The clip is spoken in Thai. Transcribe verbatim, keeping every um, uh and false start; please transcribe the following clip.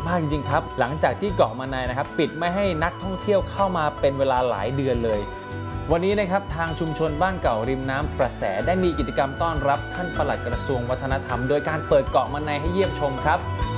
มากจริงๆครับหลังจากที่เกาะมะนายนะครับปิดไม่ให้นักท่องเที่ยวเข้ามาเป็นเวลาหลายเดือนเลยวันนี้นะครับทางชุมชนบ้านเก่าริมน้ำประแสได้มีกิจกรรมต้อนรับท่านปลัดกระทรวงวัฒนธรรมโดยการเปิดเกาะมะนายให้เยี่ยมชมครับ